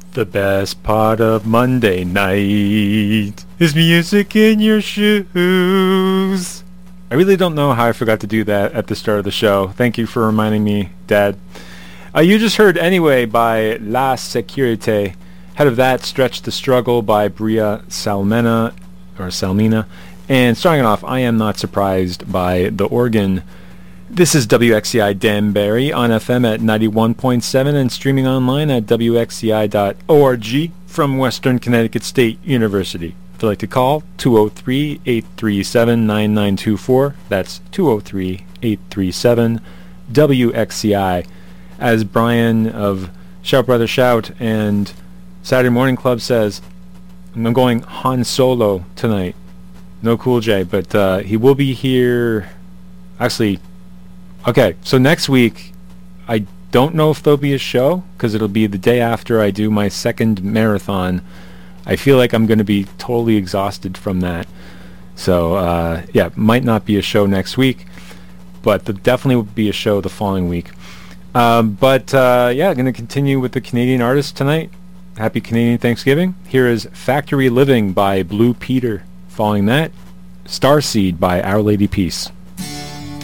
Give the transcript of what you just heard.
The best part of Monday night is music in your shoes. I really don't know how I forgot to do that at the start of the show. Thank you for reminding me, Dad. You just heard Anyway by La Securite. Ahead of that, Stretch the Struggle by Bria Salmena. And starting it off, I Am Not Surprised by The Organ. This is WXCI Danbury on FM at 91.7 and streaming online at WXCI.org from Western Connecticut State University. If you'd like to call, 203-837-9924. That's 203-837-WXCI. As Brian of Shout Brother Shout and Saturday Morning Club says, I'm going Han Solo tonight. No Cool J, but he will be here. Actually, okay, so next week, I don't know if there'll be a show, because it'll be the day after I do my second marathon. I feel like I'm going to be totally exhausted from that. So, yeah, might not be a show next week, but there definitely will be a show the following week. Yeah, going to continue with the Canadian artists tonight. Happy Canadian Thanksgiving. Here is Factory Living by Blue Peter. Following that, Starseed by Our Lady Peace.